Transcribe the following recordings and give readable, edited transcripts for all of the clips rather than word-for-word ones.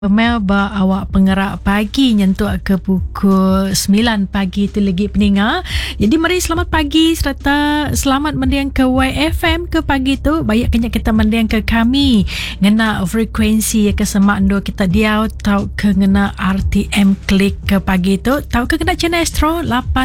Mel awak pengerak pagi nyentuh ke pukul 9 pagi tu lagi peninga. Jadi mari selamat pagi serta selamat mendiang ke YFM ke pagi tu. Banyak kenyak kita mendiang ke kami ngena frekuensi ke semak ndo kita diau tau ke ngena RTM klik ke pagi tu. Tau ke kena channel Astro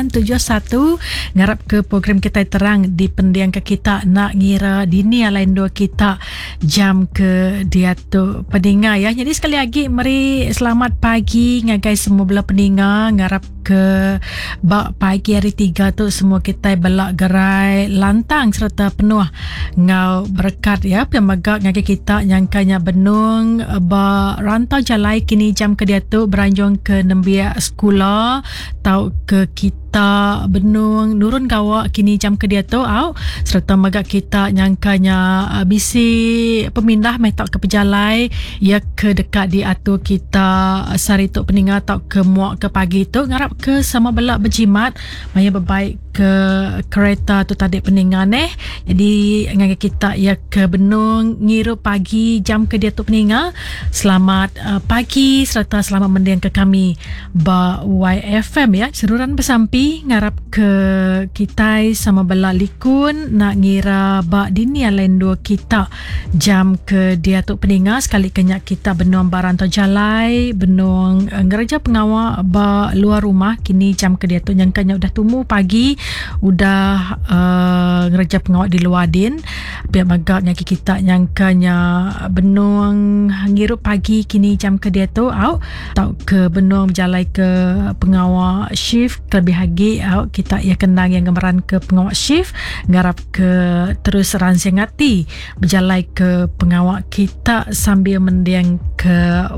871 ngarap ke program kita terang di pendiang ke kita nak ngira dini lain dua kita jam ke dia tu peninga ya. Jadi sekali lagi mari selamat pagi ngagai semua belah peninga ngarap ke bak pagi hari 3 tu semua kita belak gerai lantang serta penuh ngau berkat ya pemaga ngagai kita nyangkanya benung ba rantau jalai kini jam ke dia tu beranjung ke nembia sekolah tau ke kita benung nurun gawak kini jam ke dia tu au serta magak kita nyangkanya bisi pemindah mai tak ke pejalai ya ke dekat di atur kita sarituk peninga tau ke muak ke pagi tu ngarap ke sama belak berjimat maya berbaik ke kereta tu tadi peninga jadi ngagai kita ya ke benung ngirup pagi jam ke dia tu peninga selamat pagi serta selamat mendiang ke kami ba YFM ya seruran bersampi ngarap ke kita sama belak likun nak ngira ba dini lain dua kita jam ke dia tu peninga sekali kenyak kita benung barantau jalai benung ngereja pengawal ba luar rumah kini jam ke dia tu nyangkanya udah tumu pagi udah ngereja pengawal di luar din biar magak nyaki kita nyangkanya benung ngirup pagi kini jam ke dia tu au tau ke benung berjalai ke pengawal shift terlebih lagi au kita ia kenang yang gemeran ke pengawal shift ngarap ke terus ransing hati berjalai ke pengawal kita sambil mendiang ke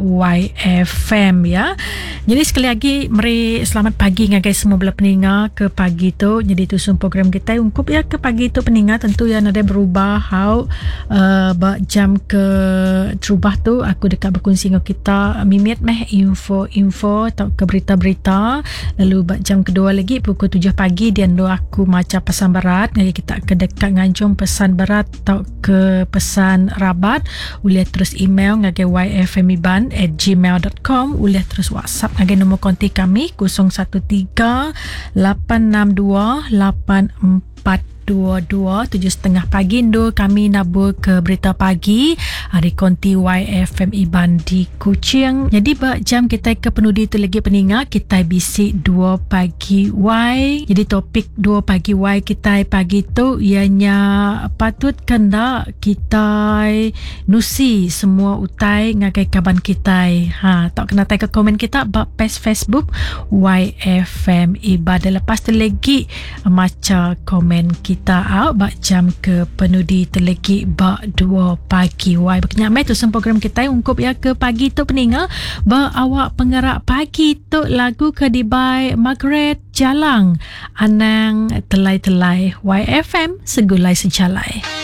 YFM ya. Jadi sekali lagi mari selamat pagi ngagai semua belah peninga ke pagi tu. Jadi tu program kita ungkup ya ke pagi tu peninga tentu yang ada berubah hau jam ke terubah tu aku dekat berkongsi dengan kita mimit info atau ke berita-berita lalu jam kedua lagi pukul 7 pagi dan do aku macam pesan berat ngagai kita ke dekat nganjung pesan berat atau ke pesan rabat boleh terus email ngagai yfmiban@gmail.com boleh terus WhatsApp ngagai nombor kontak kami 013-862-8422 7.30 pagi ndo kami nabur ke berita pagi hari konti YFM Iban di Kuching. Jadi jam kita ke penudi tu lagi peninga kita bisik 2 pagi Y. Jadi topik 2 pagi Y kita pagi tu ianya patut kena kita nusi semua utai ngagai kaban kita tak kena tai ke komen kita page Facebook YFM Iban lepas tu lagi macam komen kita jam ke penudi tu lagi 2 pagi Y berkenyak mai tu program kita ungkup ya ke pagi tu peninga awak pengerak pagi tu lagu ke dibai Margaret Jalang Anang Telai-telai YFM segulai sejalai.